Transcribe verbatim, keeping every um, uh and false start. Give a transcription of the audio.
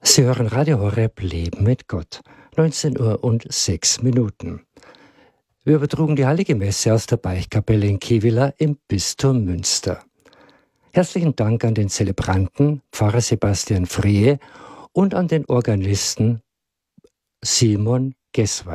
Sie hören Radio Horeb Leben mit Gott, neunzehn Uhr und sechs Minuten. Wir übertrugen die Heilige Messe aus der Beichtkapelle in Kevela im Bistum Münster. Herzlichen Dank an den Zelebranten, Pfarrer Sebastian Friehe, und an den Organisten Simon Gesweig.